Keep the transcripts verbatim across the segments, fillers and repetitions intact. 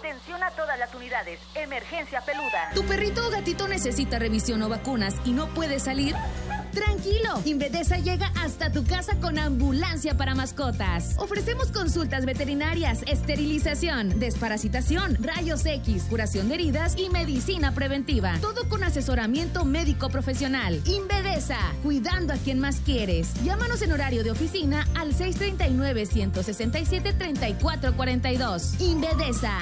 Atención a todas las unidades. Emergencia peluda. ¿Tu perrito o gatito necesita revisión o vacunas y no puede salir? Tranquilo, Invedesa llega hasta tu casa con ambulancia para mascotas. Ofrecemos consultas veterinarias, esterilización, desparasitación, rayos X, curación de heridas y medicina preventiva. Todo con asesoramiento médico profesional. Invedesa, cuidando a quien más quieres. Llámanos en horario de oficina al seis tres nueve, uno seis siete, tres cuatro cuatro dos. Invedesa.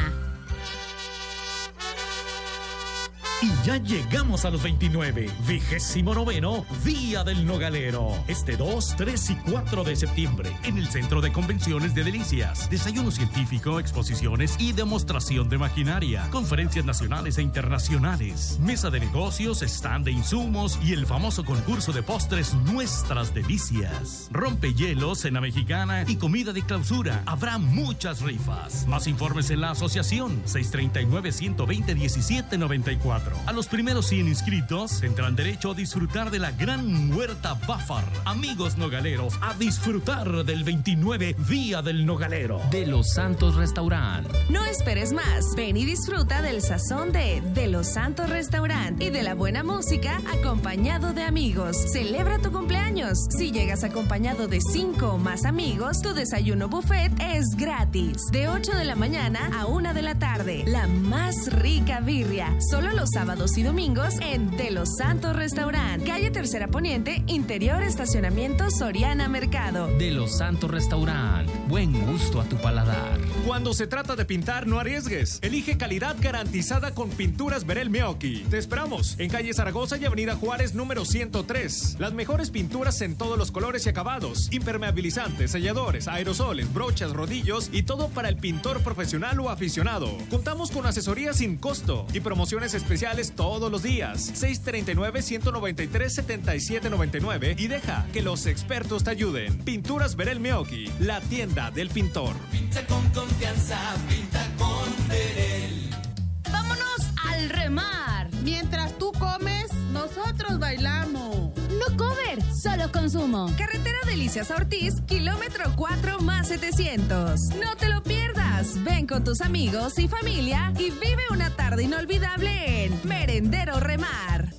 Y ya llegamos a los veintinueve, vigésimo noveno Día del Nogalero. Este dos, tres y cuatro de septiembre, en el Centro de Convenciones de Delicias. Desayuno científico, exposiciones y demostración de maquinaria. Conferencias nacionales e internacionales. Mesa de negocios, stand de insumos y el famoso concurso de postres Nuestras Delicias. Rompehielos, cena mexicana y comida de clausura. Habrá muchas rifas. Más informes en la asociación seis tres nueve, uno dos cero, uno siete nueve cuatro. A los primeros cien inscritos tendrán derecho a disfrutar de la gran huerta Bafar. Amigos nogaleros, a disfrutar del veintinueve Día del Nogalero. De Los Santos Restaurant. No esperes más. Ven y disfruta del sazón de De Los Santos Restaurant y de la buena música acompañado de amigos. Celebra tu cumpleaños. Si llegas acompañado de cinco o más amigos, tu desayuno buffet es gratis. De ocho de la mañana a una de la tarde. La más rica birria. Solo los sábados y domingos en De Los Santos Restaurant, calle Tercera Poniente, interior estacionamiento Soriana Mercado. De Los Santos Restaurant, buen gusto a tu paladar. Cuando se trata de pintar, no arriesgues. Elige calidad garantizada con Pinturas Verel Meoqui. Te esperamos en calle Zaragoza y avenida Juárez número ciento tres. Las mejores pinturas en todos los colores y acabados, impermeabilizantes, selladores, aerosoles, brochas, rodillos y todo para el pintor profesional o aficionado. Contamos con asesoría sin costo y promociones especiales todos los días. seis tres nueve, uno nueve tres, siete siete nueve nueve y deja que los expertos te ayuden. Pinturas Verel Meoqui, la tienda del pintor. Pinta con confianza, pinta con Verel. ¡Vámonos al remar! Mientras tú comes, nosotros bailamos. No cover, solo consumo. Carretera Delicias a Ortiz, kilómetro cuatro más setecientos. No te lo pierdas. Ven con tus amigos y familia y vive una tarde inolvidable en Merendero Remar.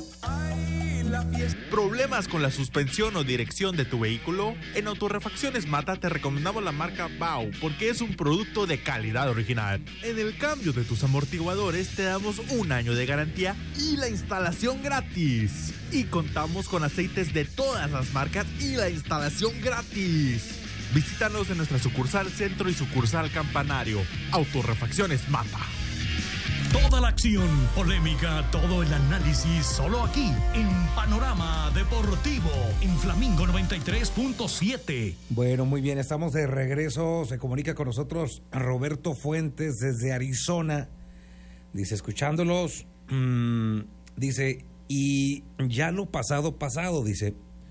¿Problemas con la suspensión o dirección de tu vehículo? En Autorrefacciones Mata te recomendamos la marca Bau porque es un producto de calidad original. En el cambio de tus amortiguadores te damos un año de garantía y la instalación gratis. Y contamos con aceites de todas las marcas y la instalación gratis. Visítanos en nuestra sucursal Centro y sucursal Campanario. Autorrefacciones Mata. Toda la acción, polémica, todo el análisis, solo aquí, en Panorama Deportivo, en Flamingo noventa y tres punto siete. Bueno, muy bien, estamos de regreso. Se comunica con nosotros Roberto Fuentes desde Arizona. Dice, escuchándolos, mmm, dice, y ya lo pasado, pasado, dice.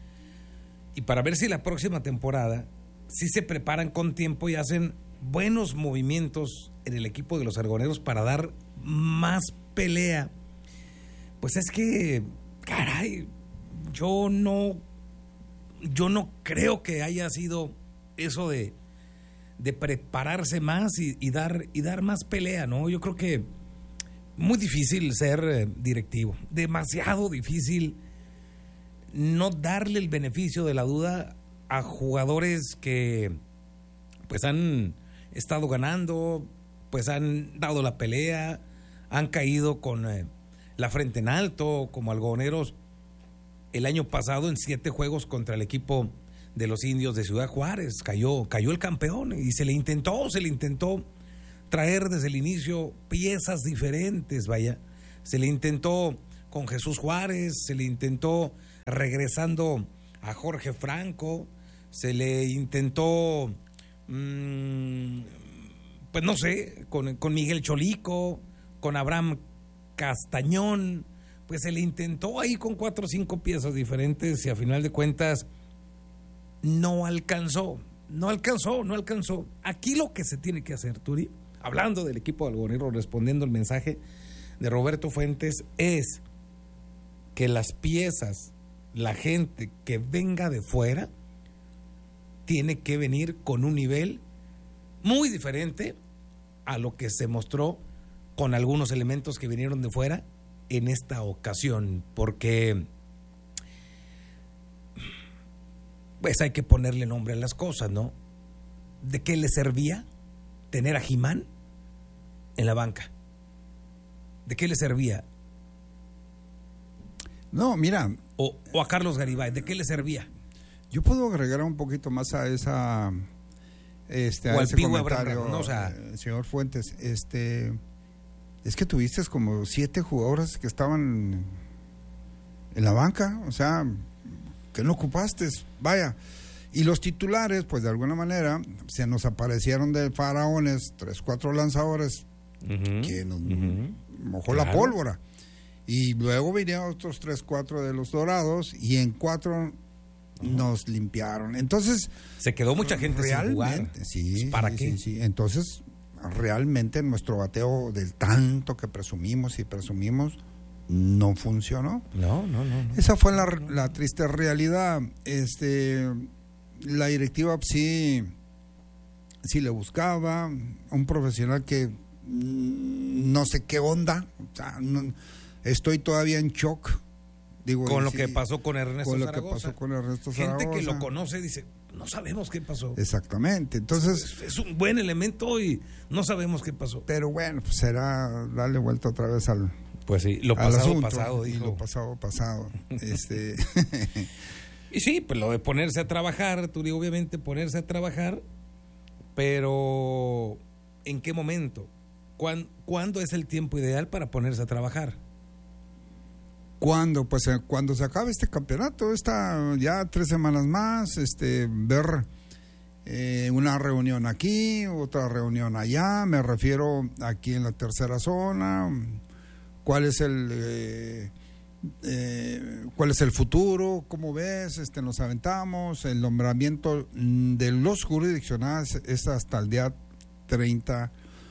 Y para ver si la próxima temporada, si se preparan con tiempo y hacen buenos movimientos en el equipo de los argoneros para dar más pelea. Pues es que, caray, yo no, yo no creo que haya sido eso de, de prepararse más y, y dar y dar más pelea, ¿no? Yo creo que muy difícil ser eh, directivo, demasiado difícil no darle el beneficio de la duda a jugadores que pues han estado ganando, pues han dado la pelea, han caído con eh, la frente en alto, como algodoneros el año pasado en siete juegos contra el equipo de los Indios de Ciudad Juárez. Cayó, cayó el campeón y se le intentó, se le intentó traer desde el inicio piezas diferentes, vaya. Se le intentó con Jesús Juárez, se le intentó regresando a Jorge Franco, se le intentó, mmm, pues no sé, con, con Miguel Cholico, con Abraham Castañón, pues se le intentó ahí con cuatro o cinco piezas diferentes y a final de cuentas no alcanzó, no alcanzó, no alcanzó. Aquí lo que se tiene que hacer, Turi, hablando del equipo algodonero, respondiendo el mensaje de Roberto Fuentes, es que las piezas, la gente que venga de fuera, tiene que venir con un nivel muy diferente a lo que se mostró con algunos elementos que vinieron de fuera en esta ocasión, porque pues hay que ponerle nombre a las cosas, ¿no? ¿De qué le servía tener a Jimán en la banca? ¿De qué le servía? No, mira. O, o a Carlos Garibay, ¿de qué le servía? Yo puedo agregar un poquito más a esa este, o a al ese comentario, Abraham, ¿no? O sea, eh, señor Fuentes, este es que tuviste como siete jugadores que estaban en la banca, o sea, que no ocupaste, vaya. Y los titulares, pues de alguna manera, se nos aparecieron de faraones, tres, cuatro lanzadores, uh-huh, que nos uh-huh. mojó claro. la pólvora. Y luego vinieron otros tres, cuatro de los Dorados, y en cuatro uh-huh. nos limpiaron. Entonces... Se quedó mucha gente realmente, sin jugar. Sí, ¿para sí, qué? Sí, sí. Entonces, realmente nuestro bateo del tanto que presumimos y presumimos, no funcionó. No, no, no. no. Esa fue la, la triste realidad. Este... La directiva sí, sí le buscaba un profesional que mmm, no sé qué onda, o sea, no, estoy todavía en shock. Digo, con lo sí, que pasó con Ernesto con lo Zaragoza. Que pasó con Ernesto Gente Zaragoza. que lo conoce dice, no sabemos qué pasó. Exactamente, entonces... Es, es un buen elemento y no sabemos qué pasó. Pero bueno, pues será darle vuelta otra vez al Pues sí, lo pasado, asunto, pasado, dijo. Y lo pasado, pasado. este... Y sí, pues lo de ponerse a trabajar, tú digo, obviamente ponerse a trabajar, pero ¿en qué momento? ¿Cuándo, ¿Cuándo es el tiempo ideal para ponerse a trabajar? ¿Cuándo? Pues cuando se acabe este campeonato, está ya tres semanas más, este, ver eh, una reunión aquí, otra reunión allá, me refiero aquí en la tercera zona, cuál es el... Eh, Eh, cuál es el futuro, cómo ves, este, nos aventamos, el nombramiento de los jurisdiccionales es hasta el día treinta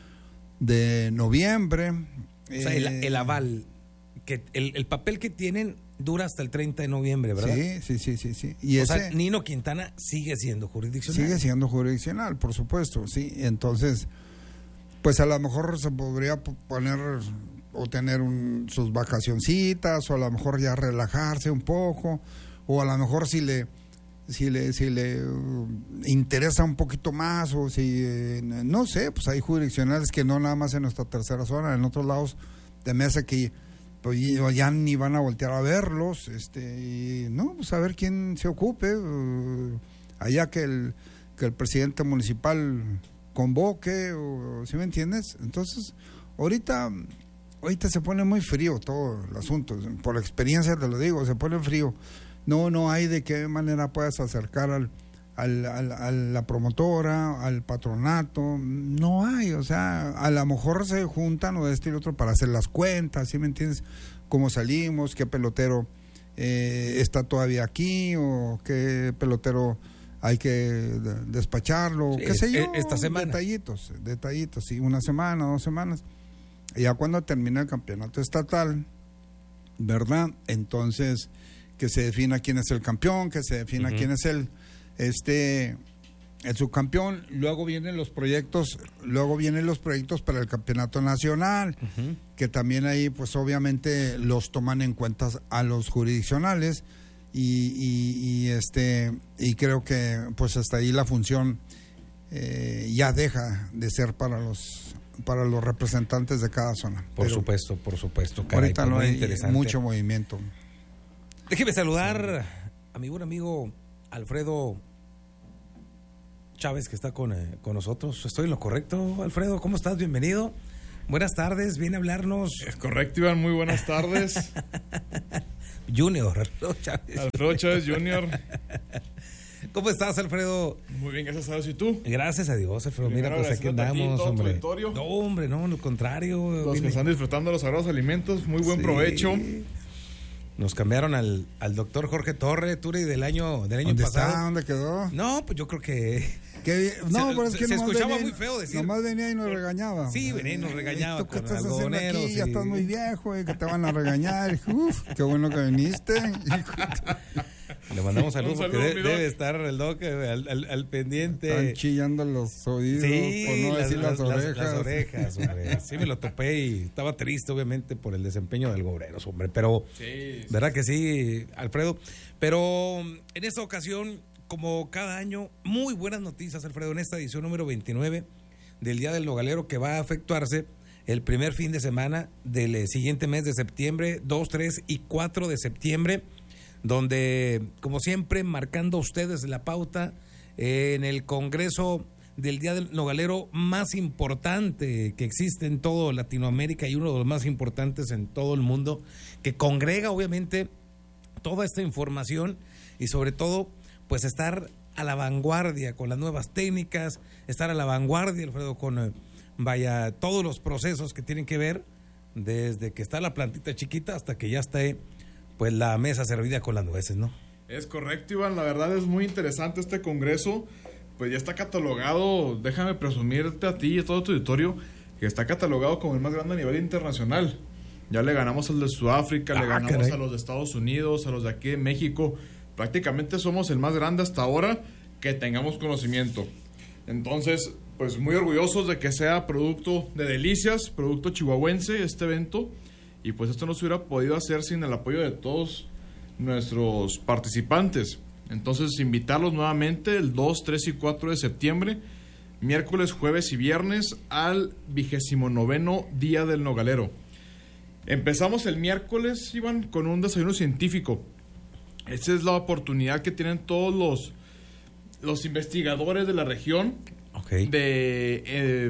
de noviembre. O sea, el, el aval, que el, el papel que tienen dura hasta el treinta de noviembre, ¿verdad? Sí, sí, sí, sí, sí. Y o ese, sea, Nino Quintana sigue siendo jurisdiccional. Sigue siendo jurisdiccional, por supuesto, sí. Entonces, pues a lo mejor se podría poner o tener un, sus vacacioncitas, o a lo mejor ya relajarse un poco, o a lo mejor si le si le si le uh, interesa un poquito más, o si eh, no sé, pues hay jurisdiccionales que no nada más en nuestra tercera zona, en otros lados de mesa que pues ya ni van a voltear a verlos, este y no, pues a ver quién se ocupe, uh, allá que el que el presidente municipal convoque, o ¿sí me entiendes? Entonces, ahorita Ahorita se pone muy frío todo el asunto, por experiencia te lo digo, se pone frío. No, no hay de qué manera puedas acercar al, al, al, a la promotora, al patronato, no hay, o sea, a lo mejor se juntan o de este y otro para hacer las cuentas, ¿sí me entiendes? Cómo salimos, qué pelotero eh, está todavía aquí, o qué pelotero hay que despacharlo, sí, qué sé yo, esta semana. detallitos, detallitos, sí, una semana, dos semanas. Ya cuando termine el campeonato estatal, ¿verdad? Entonces, que se defina quién es el campeón, que se defina uh-huh. quién es el este el subcampeón, luego vienen los proyectos, luego vienen los proyectos para el campeonato nacional, uh-huh. que también ahí pues obviamente los toman en cuenta a los jurisdiccionales y, y, y este y creo que pues hasta ahí la función eh, ya deja de ser para los para los representantes de cada zona. Por Pero supuesto, por supuesto. Caray, ahorita no hay mucho movimiento. Déjeme saludar sí. a mi buen amigo Alfredo Chávez, que está con, eh, con nosotros. ¿Estoy en lo correcto, Alfredo? ¿Cómo estás? Bienvenido. Buenas tardes, viene a hablarnos. Es correcto, Iván, muy buenas tardes. Junior, Alfredo Chávez. Alfredo Chávez Junior ¿Cómo estás, Alfredo? Muy bien, gracias a Dios. ¿Y tú? Gracias a Dios, Alfredo. Mira, pues aquí andamos, aquí, hombre. No, hombre, no, al contrario. Los vine. que están disfrutando los sagrados alimentos, muy buen sí. provecho. Nos cambiaron al, al doctor Jorge Torre, Turi, del año, del año ¿Dónde pasado. Está? ¿Dónde quedó? No, pues yo creo que... que no, se, pero es que se escuchaba venía, muy feo decir. Nomás venía y nos regañaba. Sí, venía y nos regañaba. ¿Tú qué estás haciendo aquí? Sí. Ya estás muy viejo y que te van a regañar. Uf, qué bueno que viniste. Le mandamos saludos Un porque saludo, de- mi doc. debe estar el doc eh, al, al- al pendiente. Están chillando los oídos, Sí, por no las, decir las, las- las- orejas. las orejas, hombre. Sí me lo topé y estaba triste, obviamente, por el desempeño del Gobreros, hombre. Pero, Sí, sí. ¿verdad que sí, Alfredo? Pero en esta ocasión, como cada año, muy buenas noticias, Alfredo, en esta edición número veintinueve del Día del Nogalero, que va a efectuarse el primer fin de semana del eh, siguiente mes de septiembre, dos, tres y cuatro de septiembre, donde, como siempre, marcando ustedes la pauta eh, en el Congreso del Día del Nogalero más importante que existe en toda Latinoamérica y uno de los más importantes en todo el mundo, que congrega obviamente toda esta información y sobre todo pues estar a la vanguardia con las nuevas técnicas, estar a la vanguardia, Alfredo, con eh, vaya todos los procesos que tienen que ver desde que está la plantita chiquita hasta que ya esté pues la mesa servida con las nueces, ¿no? Es correcto, Iván. La verdad es muy interesante este congreso. Pues ya está catalogado, déjame presumirte a ti y a todo tu auditorio, que está catalogado como el más grande a nivel internacional. Ya le ganamos al de Sudáfrica, Ah, le ganamos caray. a los de Estados Unidos, a los de aquí de México. Prácticamente somos el más grande hasta ahora que tengamos conocimiento. Entonces, pues muy orgullosos de que sea producto de Delicias, producto chihuahuense este evento. Y pues esto no se hubiera podido hacer sin el apoyo de todos nuestros participantes. Entonces, invitarlos nuevamente el dos, tres y cuatro de septiembre, miércoles, jueves y viernes, al vigésimo noveno Día del Nogalero. Empezamos el miércoles, Iván, con un desayuno científico. Esa es la oportunidad que tienen todos los, los investigadores de la región Okay. de eh,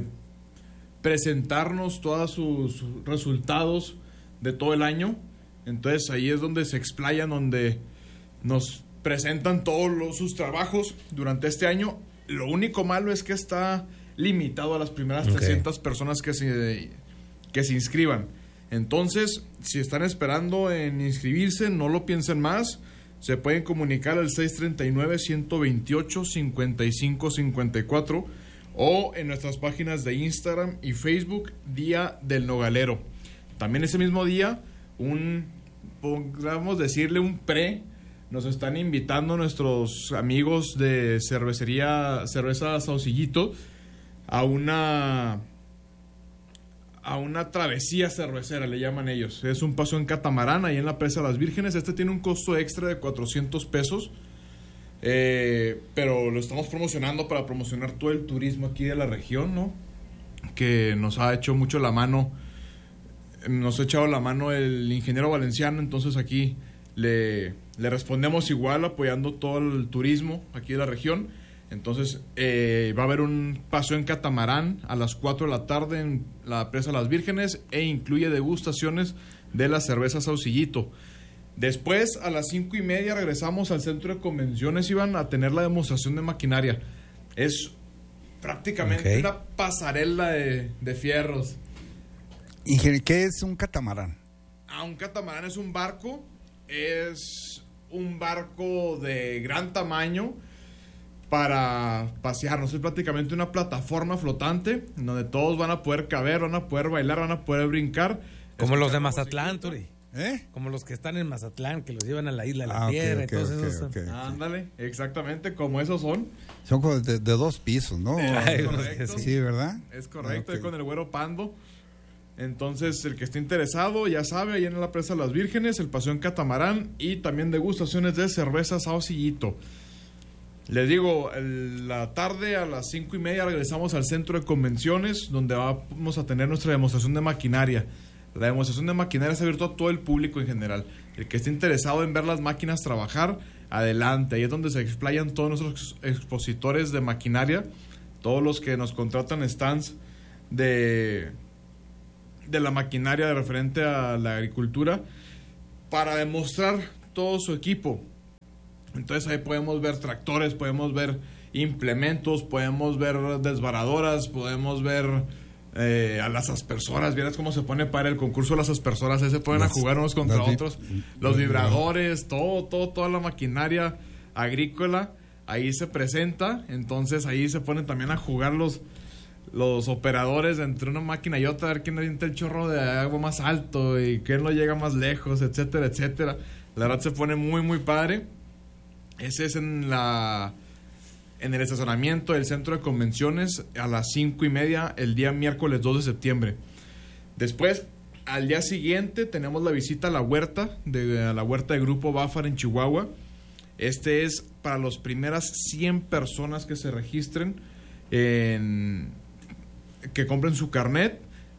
presentarnos todos sus resultados de todo el año. Entonces ahí es donde se explayan, donde nos presentan todos los- sus trabajos durante este año. Lo único malo es que está limitado a las primeras Ok. trescientas personas que se, que se inscriban. Entonces, si están esperando en inscribirse, no lo piensen más. Se pueden comunicar al seis tres nueve, uno dos ocho, cinco cinco cinco cuatro o en nuestras páginas de Instagram y Facebook, Día del Nogalero. También ese mismo día, un, podríamos decirle un pre, nos están invitando nuestros amigos de cervecería, cerveza Saucillito, a una a una travesía cervecera, le llaman ellos. Es un paso en catamarán ahí en la Presa de las Vírgenes. Este tiene un costo extra de cuatrocientos pesos, eh, pero lo estamos promocionando para promocionar todo el turismo aquí de la región, ¿no? Que nos ha hecho mucho la mano, nos ha echado la mano el ingeniero valenciano, entonces aquí le, le respondemos igual apoyando todo el turismo aquí de la región. Entonces eh, va a haber un paseo en catamarán a las cuatro de la tarde en la Presa Las Vírgenes e incluye degustaciones de la cerveza Saucillito. Después a las cinco y media regresamos al centro de convenciones y van a tener la demostración de maquinaria. Es prácticamente Ok. una pasarela de, de fierros. Ingeniero, ¿qué es un catamarán? Ah, un catamarán es un barco, es un barco de gran tamaño para pasearnos. Es prácticamente una plataforma flotante en donde todos van a poder caber, van a poder bailar, van a poder brincar. Como los de Mazatlán, Turi. ¿Eh? Como los que están en Mazatlán, que los llevan a la isla de la Ah, ok, piedra ok, y todos ok, esos. ok, ok. Ándale, exactamente como esos son. Son como de, de dos pisos, ¿no? Es correcto. Sí, ¿verdad? Es correcto, Ok. es con el güero Pando. Entonces, el que esté interesado, ya sabe, ahí en la Presa Las Vírgenes, el paseo en catamarán y también degustaciones de cerveza Saucillito. Les digo, el- la tarde a las cinco y media regresamos al centro de convenciones, donde vamos a tener nuestra demostración de maquinaria. La demostración de maquinaria está abierta a todo el público en general. El que esté interesado en ver las máquinas trabajar, adelante. Ahí es donde se explayan todos nuestros expositores de maquinaria, todos los que nos contratan stands de, de la maquinaria de referente a la agricultura, para demostrar todo su equipo. Entonces ahí podemos ver tractores, podemos ver implementos, podemos ver desbaradoras, podemos ver eh, a las aspersoras. Vieras cómo se pone para el concurso de las aspersoras, ahí se ponen Las- a jugar unos contra las vi- otros. los Los vibradores, todo, todo, toda la maquinaria agrícola, ahí se presenta. Entonces ahí se ponen también a jugar los, los operadores entre una máquina y otra, a ver quién avienta el chorro de agua más alto y quién lo llega más lejos, etcétera, etcétera. La verdad se pone muy, muy padre. Ese es en la en el estacionamiento del centro de convenciones a las cinco y media el día miércoles dos de septiembre. Después, al día siguiente, tenemos la visita a la huerta, de, a la huerta de Grupo Báfara en Chihuahua. Este es para las primeras cien personas que se registren, en, que compren su carnet.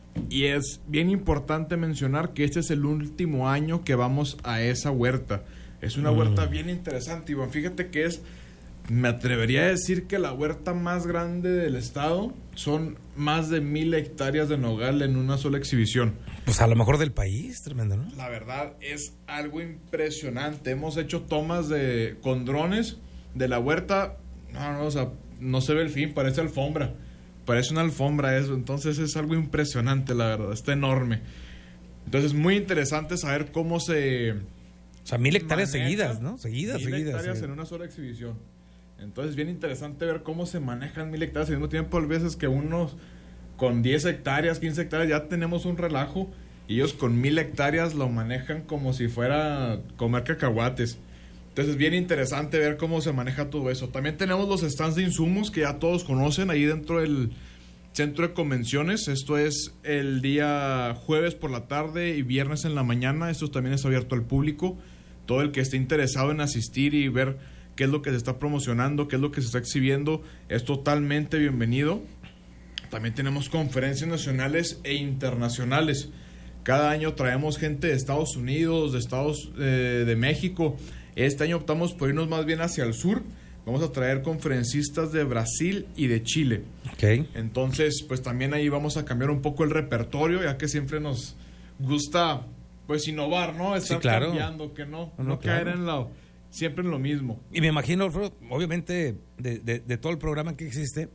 Y es bien importante mencionar que este es el último año que vamos a esa huerta. Es una huerta bien interesante, Iván. Fíjate que es, me atrevería a decir que la huerta más grande del estado. Son más de mil hectáreas de nogal en una sola exhibición. Pues a lo mejor del país, tremendo, ¿no? La verdad es algo impresionante. Hemos hecho tomas de con drones de la huerta. No, no, o sea, no se ve el fin, parece alfombra. Parece una alfombra eso. Entonces es algo impresionante, la verdad. Está enorme. Entonces es muy interesante saber cómo se... O sea, mil hectáreas seguidas, ¿no? Seguidas, mil seguidas. hectáreas seguidas. en una sola exhibición. Entonces, bien interesante ver cómo se manejan mil hectáreas al mismo tiempo. A veces que unos con diez hectáreas, quince hectáreas, ya tenemos un relajo. Y ellos con mil hectáreas lo manejan como si fuera comer cacahuates. Entonces, bien interesante ver cómo se maneja todo eso. También tenemos los stands de insumos que ya todos conocen ahí dentro del centro de convenciones. Esto es el día jueves por la tarde y viernes en la mañana. Esto también es abierto al público. Todo el que esté interesado en asistir y ver qué es lo que se está promocionando, qué es lo que se está exhibiendo, es totalmente bienvenido. También tenemos conferencias nacionales e internacionales. Cada año traemos gente de Estados Unidos, de Estados eh, de México. Este año optamos por irnos más bien hacia el sur. Vamos a traer conferencistas de Brasil y de Chile. Okay. Entonces, pues también ahí vamos a cambiar un poco el repertorio, ya que siempre nos gusta pues innovar, ¿no? Estar sí, claro. cambiando, que no, no, no caer claro. en la, siempre en lo mismo. Y me imagino, Alfredo, obviamente, de, de, de todo el programa que existe,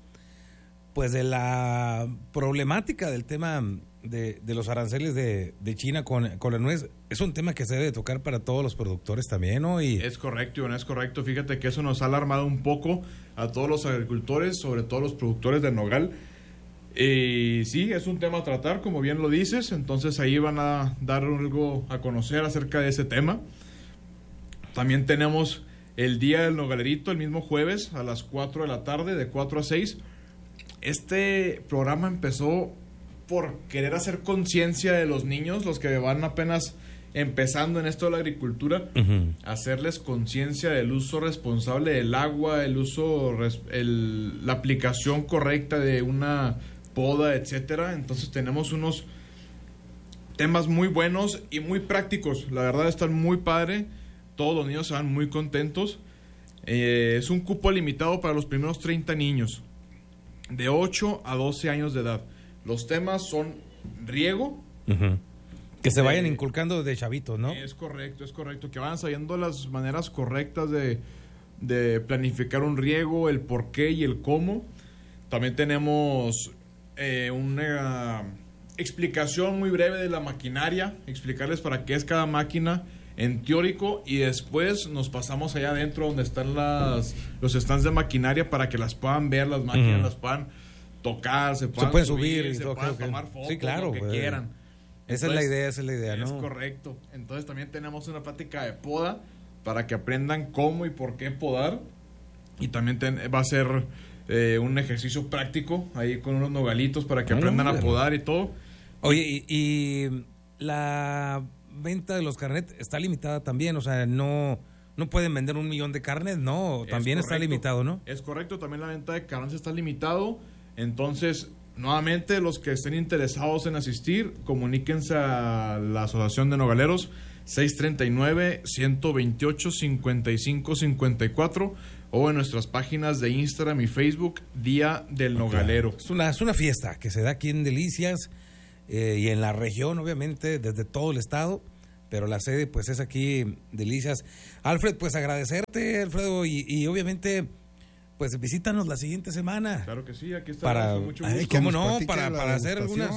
pues de la problemática del tema de, de los aranceles de, de China con, con la nuez, es un tema que se debe tocar para todos los productores también, ¿no? Y es correcto, Iván, es correcto. Fíjate que eso nos ha alarmado un poco a todos los agricultores, sobre todo los productores de nogal. Y sí, es un tema a tratar, como bien lo dices. Entonces ahí van a dar algo a conocer acerca de ese tema. También tenemos el Día del Nogalerito, el mismo jueves a las cuatro de la tarde, de cuatro a seis. Este programa empezó por querer hacer conciencia de los niños, los que van apenas empezando en esto de la agricultura, uh-huh. hacerles conciencia del uso responsable del agua, el uso, el, la aplicación correcta de una poda, etcétera. Entonces tenemos unos temas muy buenos y muy prácticos. La verdad están muy padre. Todos los niños se van muy contentos. Eh, es un cupo limitado para los primeros treinta niños de ocho a doce años de edad. Los temas son riego. Uh-huh. Que se eh, vayan inculcando de chavitos, ¿no? Es correcto, es correcto. Que vayan sabiendo las maneras correctas de, de planificar un riego, el por qué y el cómo. También tenemos eh, una explicación muy breve de la maquinaria, explicarles para qué es cada máquina en teórico, y después nos pasamos allá adentro donde están las los stands de maquinaria para que las puedan ver, las máquinas, uh-huh. las puedan tocar, se puedan, se pueden subir, subir y se todo, puedan okay. tomar fotos, sí, claro, lo que pues, quieran. Esa Entonces, es la idea, esa es la idea, ¿no? Es correcto. Entonces también tenemos una plática de poda para que aprendan cómo y por qué podar, y también ten, va a ser eh, un ejercicio práctico ahí con unos nogalitos para que aprendan a podar y todo. Oye, y, y la venta de los carnets está limitada también, o sea, no no pueden vender un millón de carnets, no, también está limitado, ¿no? Es correcto, también la venta de carnets está limitado. Entonces, nuevamente, los que estén interesados en asistir, comuníquense a la Asociación de Nogaleros seis treinta y nueve, ciento veintiocho, cincuenta y cinco cincuenta y cuatro o en nuestras páginas de Instagram y Facebook, Día del Nogalero. Es una, es una fiesta que se da aquí en Delicias eh, y en la región, obviamente, desde todo el estado, pero la sede pues es aquí, Delicias. Alfred, pues agradecerte, Alfredo, y, y obviamente pues visítanos la siguiente semana. Claro que sí, aquí está para, con mucho gusto. Ay, ¿cómo no? Para, para hacer algunas...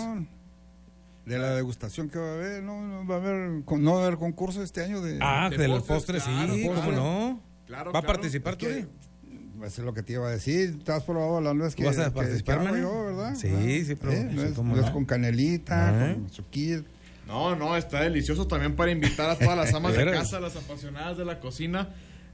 De la degustación que va a haber, no, no va a haber, no va a haber concurso este año de... Ah, de, de los postres, claro, sí, postres. ¿cómo no? Claro, ¿Va claro. a participar tú? Eso es lo que te iba a decir. ¿Te has probado la nuez que, ¿Vas a que, participar, que hago yo, verdad? Sí, ¿verdad? sí, pero... ¿Eh? Sí, nuez, ¿cómo nuez no? con canelita, ¿Ah? con zuquilla. No, no, está delicioso también para invitar a todas las amas de casa, las apasionadas de la cocina,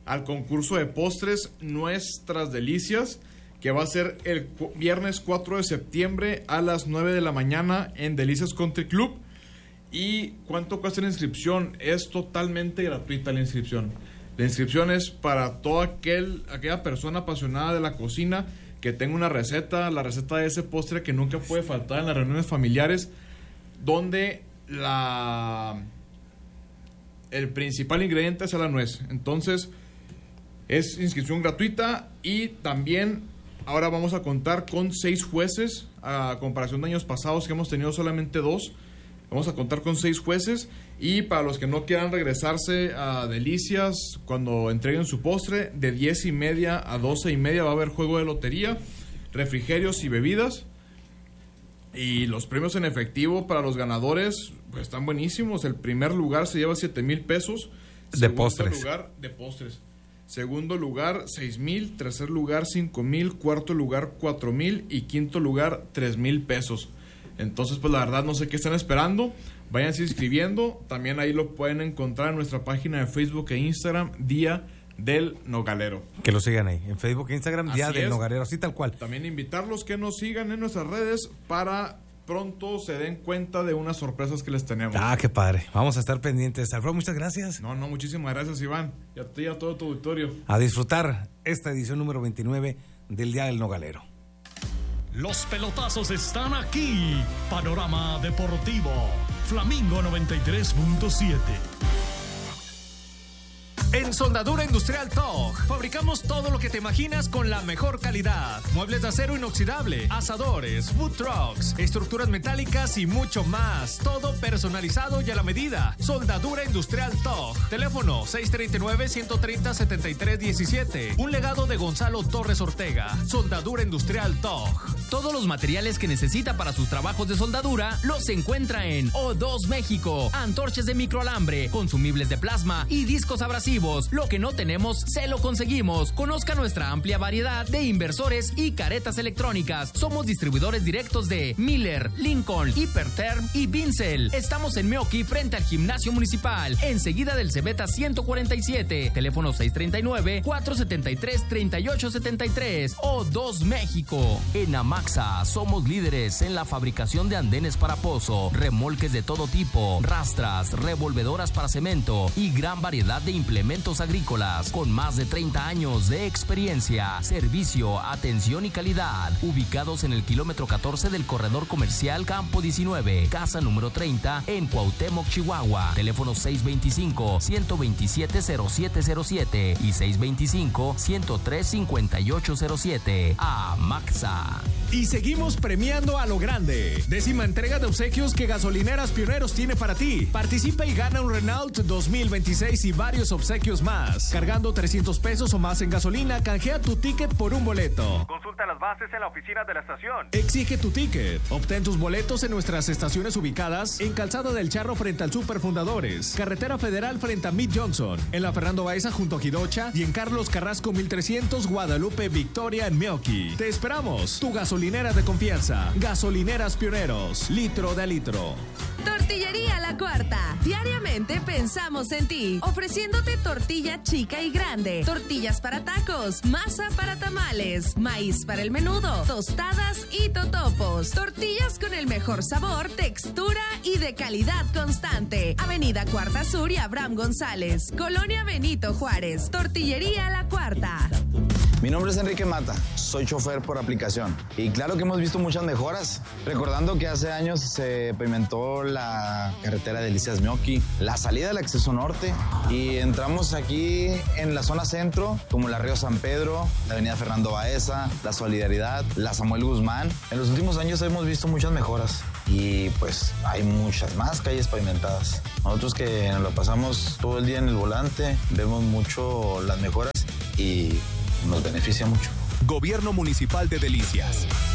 al concurso de postres Nuestras Delicias, que va a ser el cu- viernes cuatro de septiembre a las nueve de la mañana en Delicias Country Club. ¿Y cuánto cuesta la inscripción? Es totalmente gratuita la inscripción. La inscripción es para toda aquel, aquella persona apasionada de la cocina que tenga una receta, la receta de ese postre que nunca puede faltar en las reuniones familiares, donde la el principal ingrediente es la nuez. Entonces, es inscripción gratuita y también ahora vamos a contar con seis jueces, a comparación de años pasados que hemos tenido solamente dos. Vamos a contar con seis jueces y para los que no quieran regresarse a Delicias cuando entreguen su postre, de diez y media a doce y media va a haber juego de lotería, refrigerios y bebidas. Y los premios en efectivo para los ganadores pues están buenísimos. El primer lugar se lleva siete mil pesos. De postres. Lugar, de postres. Segundo lugar, seis mil. Tercer lugar, cinco mil. Cuarto lugar, cuatro mil. Y quinto lugar, tres mil pesos. Entonces, pues la verdad no sé qué están esperando. Váyanse inscribiendo. También ahí lo pueden encontrar en nuestra página de Facebook e Instagram, Día del Nogalero. Que lo sigan ahí, en Facebook e Instagram, Día Así del es. Nogalero, así tal cual. También invitarlos que nos sigan en nuestras redes para pronto se den cuenta de unas sorpresas que les tenemos. Ah, qué padre. Vamos a estar pendientes. Alfredo, muchas gracias. No, no, muchísimas gracias, Iván. Y a ti y a todo tu auditorio. A disfrutar esta edición número veintinueve del Día del Nogalero. Los pelotazos están aquí. Panorama Deportivo. Flamingo noventa y tres punto siete. En Soldadura Industrial T O G fabricamos todo lo que te imaginas con la mejor calidad. Muebles de acero inoxidable, asadores, food trucks, estructuras metálicas y mucho más. Todo personalizado y a la medida. Soldadura Industrial T O G. Teléfono seis treinta y nueve, ciento treinta, setenta y tres diecisiete. Un legado de Gonzalo Torres Ortega. Soldadura Industrial T O G. Todos los materiales que necesita para sus trabajos de soldadura los encuentra en O dos México. Antorchas de microalambre, consumibles de plasma y discos abrasivos. Lo que no tenemos, se lo conseguimos. Conozca nuestra amplia variedad de inversores y caretas electrónicas. Somos distribuidores directos de Miller, Lincoln, Hiperterm y Vincel. Estamos en Meoqui, frente al Gimnasio Municipal, enseguida del Cebeta ciento cuarenta y siete. Teléfono seis treinta y nueve, cuatro setenta y tres, treinta y ocho setenta y tres. O dos México. En Amaxa somos líderes en la fabricación de andenes para pozo, remolques de todo tipo, rastras, revolvedoras para cemento y gran variedad de implementos agrícolas con más de treinta años de experiencia, servicio, atención y calidad. Ubicados en el kilómetro catorce del corredor comercial Campo diecinueve, casa número treinta en Cuauhtémoc, Chihuahua. Teléfono seis veinticinco, ciento veintisiete, cero siete cero siete y seis veinticinco, ciento tres, cincuenta y ocho cero siete. A Maxa. Y seguimos premiando a lo grande. Décima entrega de obsequios que Gasolineras Pioneros tiene para ti. Participa y gana un Renault dos mil veintiséis y varios obsequios más. Cargando trescientos pesos o más en gasolina, canjea tu ticket por un boleto. Consulta las bases en la oficina de la estación. Exige tu ticket. Obtén tus boletos en nuestras estaciones ubicadas en Calzada del Charro frente al Super Fundadores, Carretera Federal frente a Mid Johnson, en la Fernando Baeza junto a Jidocha y en Carlos Carrasco mil trescientos, Guadalupe Victoria en Meoqui. Te esperamos. Tu gasolinera de confianza. Gasolineras Pioneros. Litro de litro. Tortillería La Cuarta. Diariamente pensamos en ti, ofreciéndote tortilla chica y grande, tortillas para tacos, masa para tamales, maíz para el menudo, tostadas y totopos. Tortillas con el mejor sabor, textura y de calidad constante. Avenida Cuarta Sur y Abraham González, Colonia Benito Juárez. Tortillería La Cuarta. Mi nombre es Enrique Mata, soy chofer por aplicación y claro que hemos visto muchas mejoras, recordando que hace años se pavimentó la carretera de Delicias Meoqui, la salida del acceso norte y entramos aquí en la zona centro como la Río San Pedro, la avenida Fernando Baeza, la Solidaridad, la Samuel Guzmán. En los últimos años hemos visto muchas mejoras y pues hay muchas más calles pavimentadas. Nosotros que nos lo pasamos todo el día en el volante, vemos mucho las mejoras y nos beneficia mucho. Gobierno Municipal de Delicias.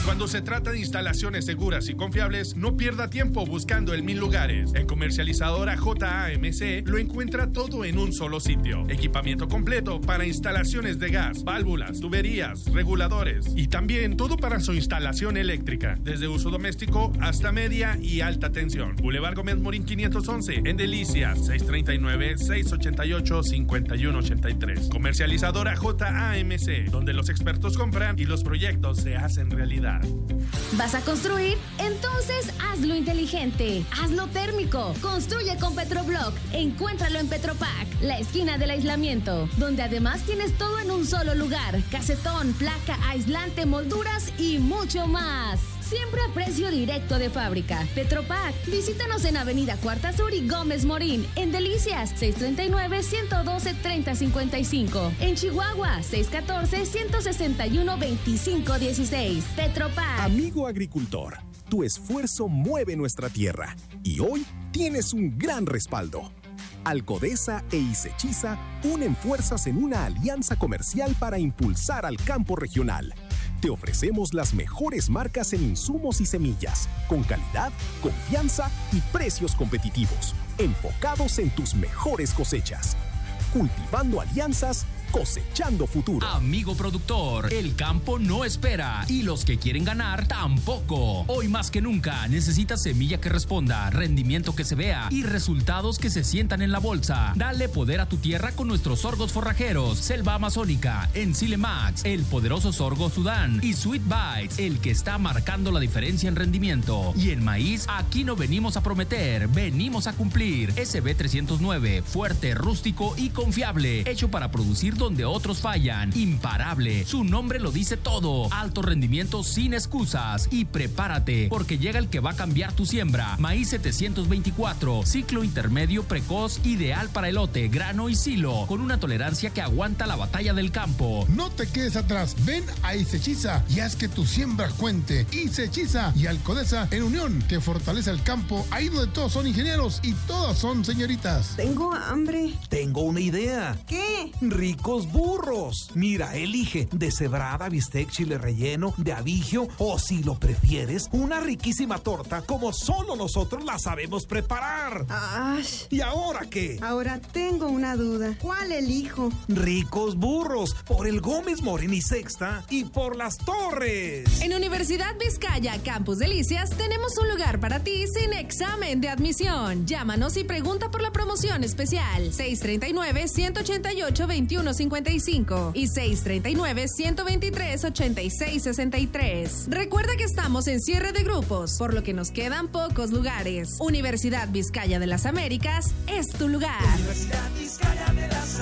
Cuando se trata de instalaciones seguras y confiables, no pierda tiempo buscando en mil lugares. En Comercializadora J A M C lo encuentra todo en un solo sitio. Equipamiento completo para instalaciones de gas, válvulas, tuberías, reguladores y también todo para su instalación eléctrica, desde uso doméstico hasta media y alta tensión. Boulevard Gómez Morín quinientos once, en Delicias, seis tres nueve, seis ocho ocho, cinco uno ocho tres. Comercializadora J A M C, donde los expertos compran y los proyectos se hacen realidad. ¿Vas a construir? Entonces hazlo inteligente, hazlo térmico. Construye con Petroblock. Encuéntralo en Petropac, la esquina del aislamiento, donde además tienes todo en un solo lugar: casetón, placa, aislante, molduras y mucho más. Siempre a precio directo de fábrica. Petropac. Visítanos en Avenida Cuarta Sur y Gómez Morín. En Delicias, seis tres nueve, uno uno dos, tres cero cinco cinco. En Chihuahua, seis uno cuatro, uno seis uno, dos cinco uno seis. Petropac. Amigo agricultor, tu esfuerzo mueve nuestra tierra y hoy tienes un gran respaldo. Alcodesa e Isechiza unen fuerzas en una alianza comercial para impulsar al campo regional. Te ofrecemos las mejores marcas en insumos y semillas, con calidad, confianza y precios competitivos, enfocados en tus mejores cosechas. Cultivando alianzas, cosechando futuro. Amigo productor, el campo no espera y los que quieren ganar tampoco. Hoy más que nunca necesitas semilla que responda, rendimiento que se vea y resultados que se sientan en la bolsa. Dale poder a tu tierra con nuestros sorgos forrajeros, Selva Amazónica, Enzile Max, el poderoso sorgo Sudán y Sweet Bites, el que está marcando la diferencia en rendimiento. Y en maíz, aquí no venimos a prometer, venimos a cumplir. S B trescientos nueve, fuerte, rústico y confiable, hecho para producir donde otros fallan. Imparable, su nombre lo dice todo. Alto rendimiento sin excusas. Y prepárate, porque llega el que va a cambiar tu siembra. Maíz setecientos veinticuatro, ciclo intermedio precoz, ideal para elote, grano y silo, con una tolerancia que aguanta la batalla del campo. No te quedes atrás, ven a Isechiza y haz que tu siembra cuente. Isechiza y Alcodesa en unión, que fortalece el campo, ahí donde todos son ingenieros y todas son señoritas. Tengo hambre. Tengo una idea. ¿Qué? Rico burros. Mira, elige deshebrada, bistec, chile relleno, de abigio o, si lo prefieres, una riquísima torta como solo nosotros la sabemos preparar. Ash. ¿Y ahora qué? Ahora tengo una duda. ¿Cuál elijo? Ricos burros, por el Gómez Morín y Sexta y por Las Torres. En Universidad Vizcaya, Campus Delicias, tenemos un lugar para ti sin examen de admisión. Llámanos y pregunta por la promoción especial. seis tres nueve, uno ocho ocho, dos uno cinco cinco y seis tres nueve, uno dos tres, ocho seis seis tres. Recuerda que estamos en cierre de grupos, por lo que nos quedan pocos lugares. Universidad Vizcaya de las Américas es tu lugar. Universidad Vizcaya de las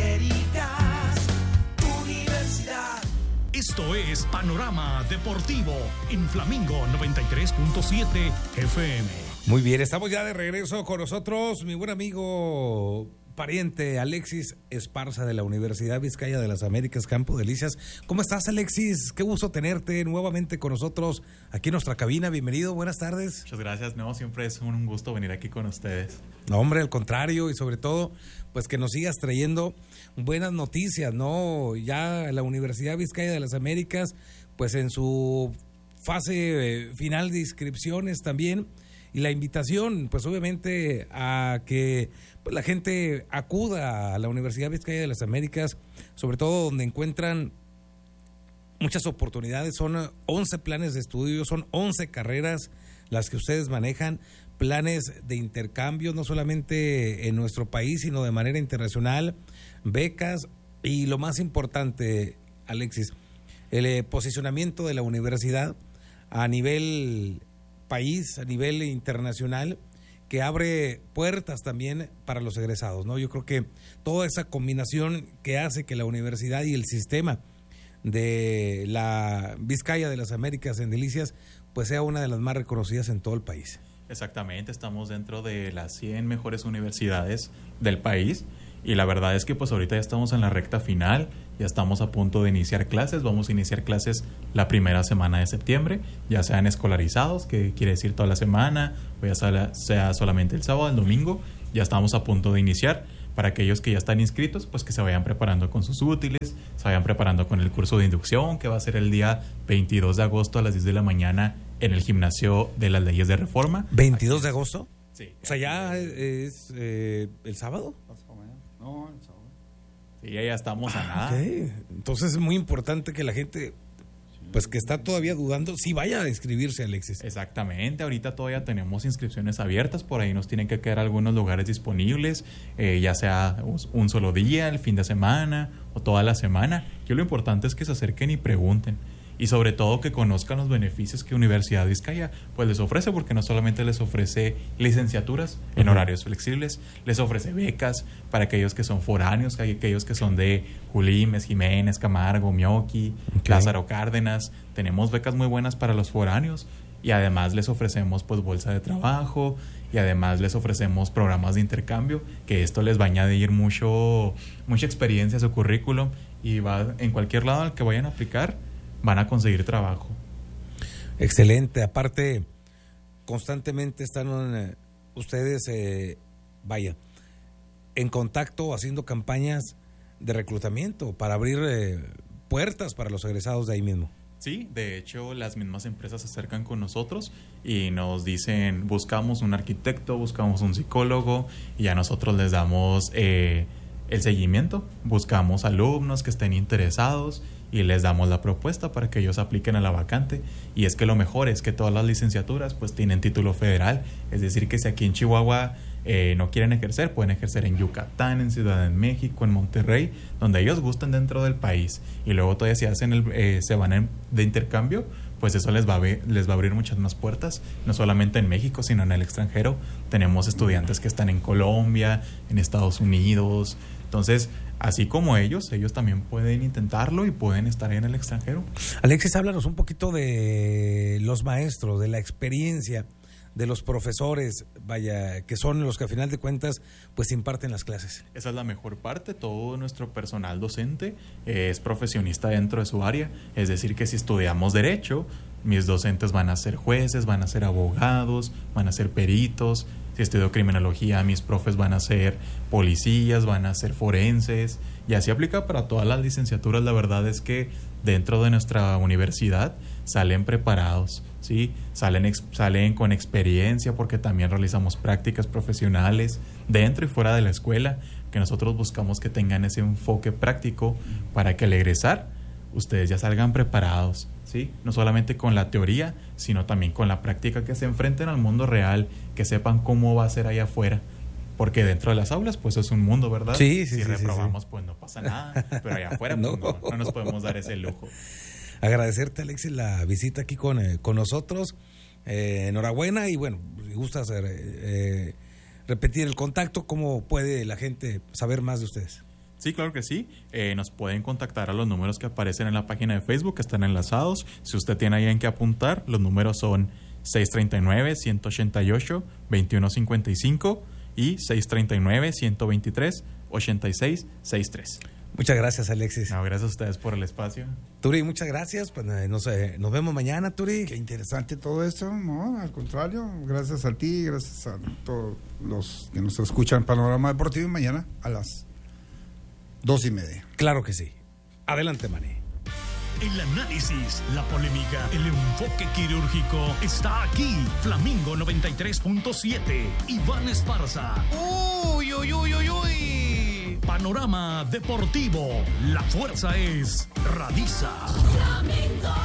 Américas, Universidad. Esto es Panorama Deportivo en Flamingo noventa y tres punto siete F M. Muy bien, estamos ya de regreso con nosotros, mi buen amigo pariente Alexis Esparza de la Universidad Vizcaya de las Américas, Campo Delicias. ¿Cómo estás, Alexis? Qué gusto tenerte nuevamente con nosotros aquí en nuestra cabina. Bienvenido, buenas tardes. Muchas gracias, no, siempre es un gusto venir aquí con ustedes. No, hombre, al contrario, y sobre todo, pues que nos sigas trayendo buenas noticias, ¿no? Ya la Universidad Vizcaya de las Américas, pues en su fase eh, final de inscripciones también, y la invitación, pues obviamente, a que pues, la gente acuda a la Universidad Vizcaya de las Américas, sobre todo donde encuentran muchas oportunidades. Son once planes de estudio, son once carreras las que ustedes manejan, planes de intercambio, no solamente en nuestro país, sino de manera internacional, becas y lo más importante, Alexis, el eh, posicionamiento de la universidad a nivel país, a nivel internacional, que abre puertas también para los egresados, ¿no? Yo creo que toda esa combinación que hace que la universidad y el sistema de la Vizcaya de las Américas en Delicias pues sea una de las más reconocidas en todo el país. Exactamente, estamos dentro de las cien mejores universidades del país y la verdad es que pues ahorita ya estamos en la recta final, ya estamos a punto de iniciar clases, vamos a iniciar clases la primera semana de septiembre, ya sean escolarizados, que quiere decir toda la semana, o ya sea, sea solamente el sábado, el domingo, ya estamos a punto de iniciar. Para aquellos que ya están inscritos, pues que se vayan preparando con sus útiles, se se vayan preparando con el curso de inducción que va a ser el día veintidós de agosto a las diez de la mañana en el gimnasio de las leyes de reforma. ¿veintidós de agosto? Sí. O sea, ya es eh, el sábado. No, el sábado. Sí, ya estamos a nada. Okay. Entonces es muy importante que la gente, pues que está todavía dudando, sí vaya a inscribirse, Alexis. Exactamente, ahorita todavía tenemos inscripciones abiertas, por ahí nos tienen que quedar algunos lugares disponibles, eh, ya sea un solo día, el fin de semana o toda la semana. Aquí lo importante es que se acerquen y pregunten. Y sobre todo que conozcan los beneficios que Universidad Vizcaya pues les ofrece, porque no solamente les ofrece licenciaturas en horarios flexibles, les ofrece becas para aquellos que son foráneos, aquellos que son de Julimes, Jiménez, Camargo, Mioqui, okay. Lázaro Cárdenas. Tenemos becas muy buenas para los foráneos y además les ofrecemos pues bolsa de trabajo y además les ofrecemos programas de intercambio, que esto les va a añadir mucho, mucha experiencia a su currículum y va en cualquier lado al que vayan a aplicar van a conseguir trabajo. Excelente. Aparte, constantemente están eh, ustedes, eh, vaya, en contacto, haciendo campañas de reclutamiento para abrir eh, puertas para los egresados de ahí mismo. Sí, de hecho, las mismas empresas se acercan con nosotros y nos dicen, buscamos un arquitecto, buscamos un psicólogo, y a nosotros les damos eh, el seguimiento. Buscamos alumnos que estén interesados y les damos la propuesta para que ellos apliquen a la vacante. Y es que lo mejor es que todas las licenciaturas pues tienen título federal, es decir que si aquí en Chihuahua eh, no quieren ejercer, pueden ejercer en Yucatán, en Ciudad de México, en Monterrey, donde ellos gusten dentro del país, y luego todavía si hacen el, eh, se van en, de intercambio, pues eso les va, a ver, les va a abrir muchas más puertas, no solamente en México, sino en el extranjero. Tenemos estudiantes que están en Colombia, en Estados Unidos. Entonces, así como ellos, ellos también pueden intentarlo y pueden estar en el extranjero. Alexis, háblanos un poquito de los maestros, de la experiencia de los profesores, vaya, que son los que a final de cuentas pues imparten las clases. Esa es la mejor parte. Todo nuestro personal docente eh, es profesionista dentro de su área, es decir que si estudiamos derecho, mis docentes van a ser jueces, van a ser abogados, van a ser peritos. Si estudio criminología, mis profes van a ser policías, van a ser forenses, y así aplica para todas las licenciaturas. La verdad es que dentro de nuestra universidad salen preparados, ¿sí? Salen, ex, salen con experiencia, porque también realizamos prácticas profesionales dentro y fuera de la escuela, que nosotros buscamos que tengan ese enfoque práctico para que al egresar ustedes ya salgan preparados, ¿sí? No solamente con la teoría, sino también con la práctica, que se enfrenten al mundo real, que sepan cómo va a ser allá afuera. Porque dentro de las aulas, pues es un mundo, ¿verdad? Sí, sí, si sí, reprobamos, sí, sí. pues no pasa nada. Pero allá afuera, no. pues no, no nos podemos dar ese lujo. Agradecerte, Alexis, la visita aquí con, eh, con nosotros. Eh, enhorabuena, y bueno, si gustas eh, eh, repetir el contacto, ¿cómo puede la gente saber más de ustedes? Sí, claro que sí. Eh, nos pueden contactar a los números que aparecen en la página de Facebook, que están enlazados. Si usted tiene ahí en qué apuntar, los números son seis treinta y nueve, ciento ochenta y ocho, veintiuno cincuenta y cinco y seis treinta y nueve, ciento veintitrés, ochenta y seis sesenta y tres. Muchas gracias, Alexis. No, gracias a ustedes por el espacio. Turi, muchas gracias. Pues, nos, eh, nos vemos mañana, Turi. Qué interesante todo esto, ¿no? Al contrario, gracias a ti, gracias a todos los que nos escuchan. Panorama Deportivo, y mañana a las dos y media. Claro que sí. Adelante, Manny. El análisis, la polémica, el enfoque quirúrgico está aquí. Flamingo noventa y tres punto siete. Iván Esparza. Uy, uy, uy, uy, uy. Panorama Deportivo. La fuerza es Radiza. Flamingo.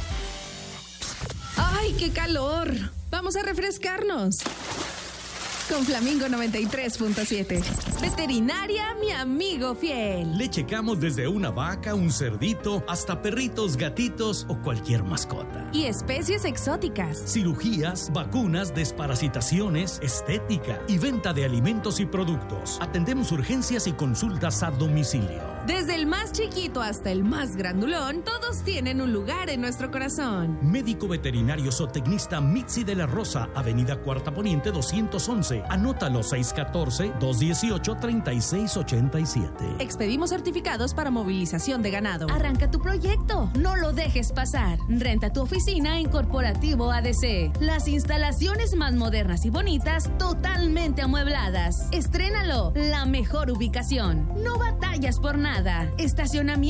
¡Ay, qué calor! Vamos a refrescarnos con Flamingo noventa y tres punto siete. Veterinaria, mi amigo fiel. Le checamos desde una vaca, un cerdito, hasta perritos, gatitos o cualquier mascota. Y especies exóticas. Cirugías, vacunas, desparasitaciones, estética y venta de alimentos y productos. Atendemos urgencias y consultas a domicilio. Desde el más chiquito hasta el más grandulón, todos tienen un lugar en nuestro corazón. Médico veterinario zootecnista Mitzi de la Rosa, Avenida Cuarta Poniente doscientos once. Anótalo, seis uno cuatro, dos uno ocho, tres seis ocho siete. Expedimos certificados para movilización de ganado. Arranca tu proyecto, no lo dejes pasar. Renta tu oficina en Corporativo A D C. Las instalaciones más modernas y bonitas, totalmente amuebladas. Estrénalo, la mejor ubicación. No batallas por nada. Estacionamiento